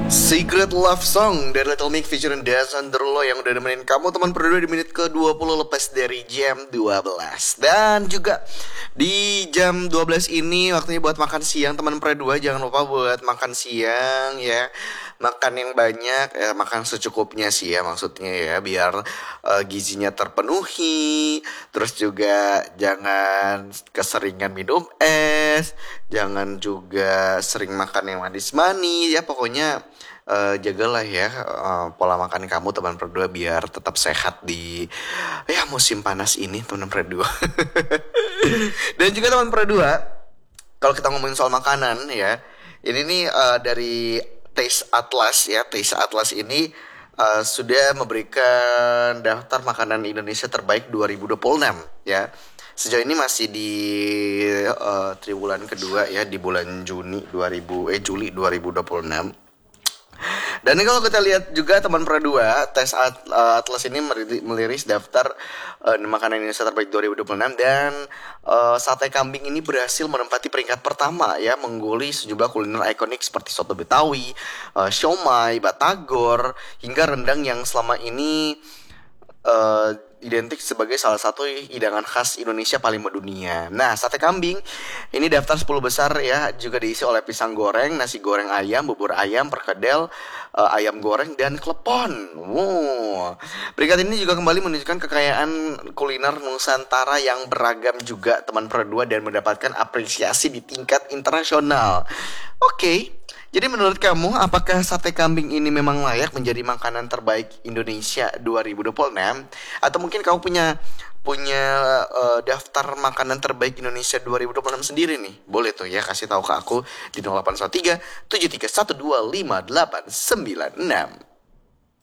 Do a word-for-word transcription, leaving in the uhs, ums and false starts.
Secret Love Song dari Little Mix featuring Dasan Derulo yang udah nemenin kamu teman berdua di menit ke dua puluh lepas dari jam dua belas. Dan juga di jam dua belas ini waktunya buat makan siang teman berdua. Jangan lupa buat makan siang ya. Makan yang banyak, ya, makan secukupnya sih ya maksudnya ya, biar uh, gizinya terpenuhi. Terus juga jangan keseringan minum es, jangan juga sering makan yang manis-manis ya, pokoknya uh, jagalah ya uh, pola makan kamu teman berdua biar tetap sehat di ya musim panas ini teman berdua. Dan juga teman berdua, kalau kita ngomongin soal makanan ya, ini nih uh, dari Taste Atlas ya, Taste Atlas ini uh, sudah memberikan daftar makanan Indonesia terbaik dua ribu dua puluh enam ya. Sejauh ini masih di uh, triwulan kedua ya, di bulan Juni dua ribu eh Juli dua ribu dua puluh enam. Dan ini kalau kita lihat juga teman berdua, Tes Atlas ini meliris daftar uh, makanan Indonesia terbaik dua ribu dua puluh enam. Dan uh, sate kambing ini berhasil menempati peringkat pertama ya, mengguli sejumlah kuliner ikonik seperti soto Betawi, uh, siomay, batagor, hingga rendang yang selama ini uh, identik sebagai salah satu hidangan khas Indonesia paling mendunia. Nah, sate kambing ini daftar sepuluh besar ya, juga diisi oleh pisang goreng, nasi goreng ayam, bubur ayam, perkedel, uh, ayam goreng, dan klepon. Wow. Peringkat ini juga kembali menunjukkan kekayaan kuliner Nusantara yang beragam juga teman berdua, dan mendapatkan apresiasi di tingkat internasional. Oke. Okay. Jadi menurut kamu, apakah sate kambing ini memang layak menjadi makanan terbaik Indonesia dua ribu dua puluh enam? Atau mungkin kamu punya punya uh, daftar makanan terbaik Indonesia dua ribu dua puluh enam sendiri nih? Boleh tuh ya, kasih tahu ke aku di nol delapan satu tiga tujuh tiga satu dua lima delapan sembilan enam.